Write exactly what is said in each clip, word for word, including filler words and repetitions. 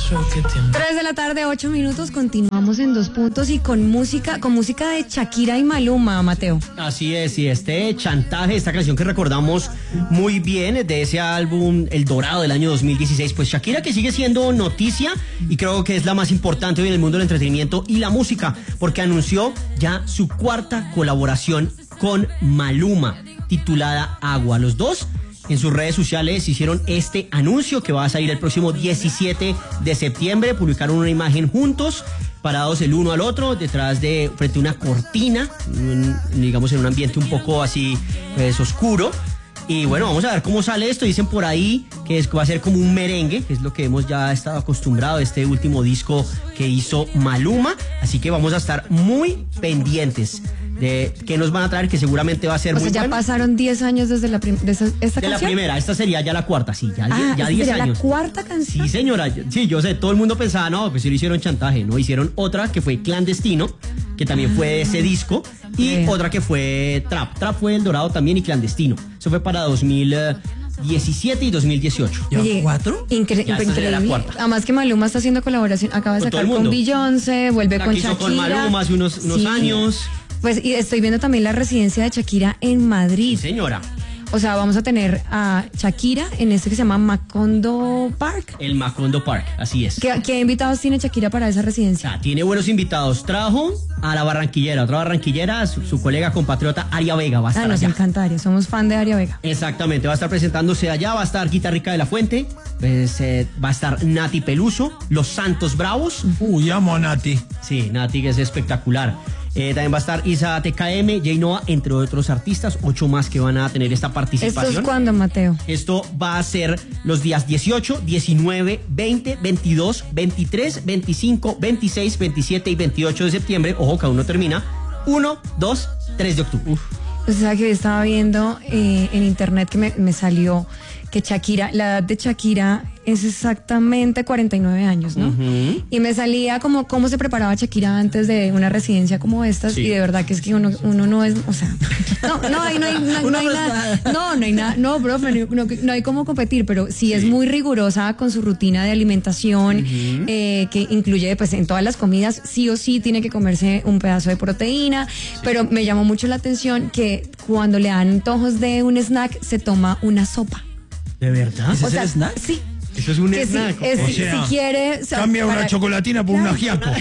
Tres de la tarde, ocho minutos, continuamos en Dos Puntos y con música, con música de Shakira y Maluma, Mateo. Así es, y este Chantaje, esta canción que recordamos muy bien de ese álbum El Dorado del año dos mil dieciséis, pues Shakira que sigue siendo noticia y creo que es la más importante hoy en el mundo del entretenimiento y la música, porque anunció ya su cuarta colaboración con Maluma, titulada Agua. Los dos en sus redes sociales hicieron este anuncio que va a salir el próximo diecisiete de septiembre. Publicaron una imagen juntos, parados el uno al otro, detrás de, frente a una cortina, un, digamos en un ambiente un poco así, pues oscuro. Y bueno, vamos a ver cómo sale esto. Dicen por ahí que es, va a ser como un merengue, que es lo que hemos ya estado acostumbrados a este último disco que hizo Maluma. Así que vamos a estar muy pendientes de qué nos van a traer, que seguramente va a ser o muy sea, ya bueno. pasaron diez años desde la prim de esa, esta de canción. la primera, esta sería ya la cuarta, sí, ya, ah, ya diez años. la cuarta canción. Sí, señora, sí, yo sé, todo el mundo pensaba, no, pues sí lo hicieron Chantaje, no, hicieron otra que fue Clandestino, que también ah, fue de ese disco, y yeah. otra que fue Trap, Trap fue El Dorado también y Clandestino, eso fue para dos mil diecisiete y dos mil dieciocho. ¿Ya cuatro? Incre ya increíble. La cuarta. Además que Maluma está haciendo colaboración, acaba de sacar con, con Beyoncé, vuelve la con Shakira. Con Maluma hace unos, unos sí. años. Pues y estoy viendo también la residencia de Shakira en Madrid. Sí, señora. O sea, vamos a tener a Shakira en este que se llama Macondo Park. El Macondo Park, así es. ¿Qué, qué invitados tiene Shakira para esa residencia? O sea, tiene buenos invitados. Trajo a la barranquillera, otra barranquillera, su, su colega compatriota Aria Vega va a estar ah, nos allá. encanta Aria, somos fan de Aria Vega. Exactamente, va a estar presentándose allá, va a estar Guitarrica de la Fuente, pues, eh, va a estar Nati Peluso, Los Santos Bravos. Uy, amo a Nati. Sí, Nati que es espectacular. Eh, también va a estar Isa T K M, Jay Noah, entre otros artistas, ocho más que van a tener esta participación. ¿Esto es cuándo, Mateo? Esto va a ser los días dieciocho, diecinueve, veinte, veintidós, veintitrés, veinticinco, veintiséis, veintisiete y veintiocho de septiembre. Ojo, cada uno termina. uno, dos, tres de octubre. Uf. O sea, que estaba viendo eh, en internet que me, me salió que Shakira, la edad de Shakira es exactamente cuarenta y nueve años, ¿no? Uh-huh. Y me salía como cómo se preparaba Shakira antes de una residencia como estas, sí. Y de verdad que es que uno, uno no es, o sea, no, no hay, no hay, no, no hay nada, no, no hay nada, no, profe, no, no hay cómo competir, pero sí, sí es muy rigurosa con su rutina de alimentación, uh-huh. eh, que incluye, pues, en todas las comidas, sí o sí tiene que comerse un pedazo de proteína, sí. Pero me llamó mucho la atención que cuando le dan antojos de un snack, se toma una sopa. ¿De verdad? ¿Ese o es sea, el snack? Sí. Eso es un que snack. Si, es, o sea, si quiere... O sea, cambia para... una chocolatina por claro. un ajiaco.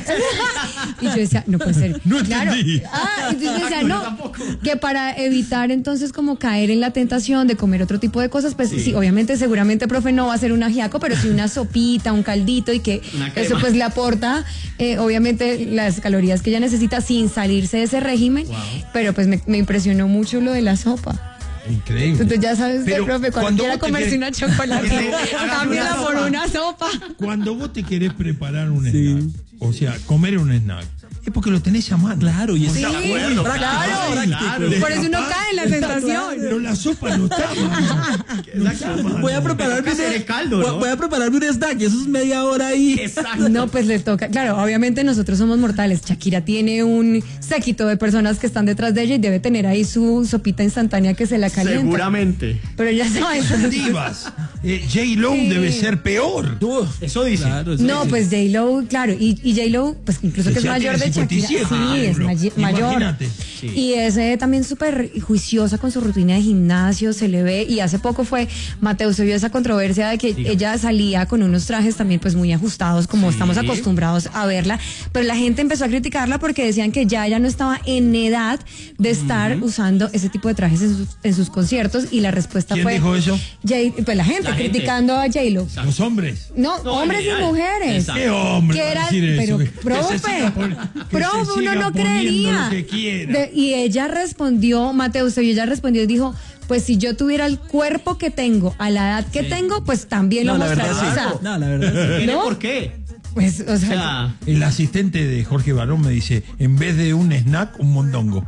Y yo decía, no puede ser. No claro. entendí. Ah, entonces decía, no, que para evitar entonces como caer en la tentación de comer otro tipo de cosas, pues sí, sí obviamente, seguramente, profe, no va a ser un ajiaco, pero sí una sopita, un caldito y que eso pues le aporta, eh, obviamente, las calorías que ella necesita sin salirse de ese régimen, wow. Pero pues me, me impresionó mucho lo de la sopa. Increíble. Entonces ya sabes, pero profe, cuando, cuando quiera comerse querés... una chocolatina, cámbiala por una sopa. Cuando vos te querés preparar un sí. snack, o sea, comer un snack, es porque lo tenés a mano. Claro, y sí, está bueno, claro, claro. Por eso uno cae en la tentación. Pero la sopa no está mal. No está mal. Voy a prepararme un caldo, ¿no? Voy a prepararme un snack, eso es media hora ahí. Exacto. No, pues le toca. Claro, obviamente nosotros somos mortales. Shakira tiene un séquito de personas que están detrás de ella y debe tener ahí su sopita instantánea que se la calienta. Seguramente. Pero ya saben. Son divas. Eh, J-Lo sí. debe ser peor. Uf, eso dice. Claro, eso no, dice. Pues J-Lo, claro. Y, y J-Lo, pues incluso que es mayor de Shakira. Sí, es mayor. Imagínate. Sí. Y es eh, también súper juiciosa con su rutina de gimnasio, se le ve. Y hace poco fue, Mateo, se vio esa controversia de que sí. ella salía con unos trajes también pues muy ajustados, como sí. estamos acostumbrados a verla. Pero la gente empezó a criticarla porque decían que ya ella no estaba en edad de estar uh-huh. usando ese tipo de trajes en sus, en sus conciertos. Y la respuesta ¿Quién fue... dijo eso? Jay, pues la gente, la criticando gente. a J-Lo. Los hombres. No, no hombres y mujeres. Exacto. ¿Qué hombre que era, decir pero, eso? profe, profe, uno no creería. De, y ella respondió, Mateo Eusebio, ella respondió y dijo, pues si yo tuviera el cuerpo que tengo, a la edad que sí. tengo, pues también no, lo mostraría. Sí. O sea, no, la verdad sí. ¿No? ¿Por qué? Pues, o sea, o sea, el asistente de Jorge Barón me dice, en vez de un snack, un mondongo.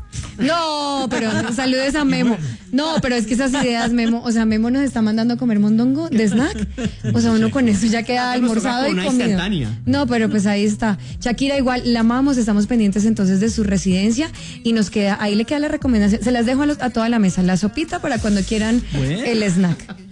No, pero saludes a Memo. No, pero es que esas ideas, Memo, o sea, Memo nos está mandando a comer mondongo de snack. O sea, uno con eso ya queda almorzado y comido. No, pero pues ahí está. Shakira igual, la amamos, estamos pendientes entonces de su residencia y nos queda, ahí le queda la recomendación. Se las dejo a, los, a toda la mesa, la sopita para cuando quieran bueno. el snack.